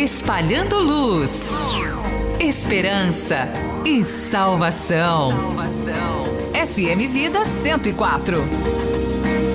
espalhando luz, esperança e salvação. FM Vida 104.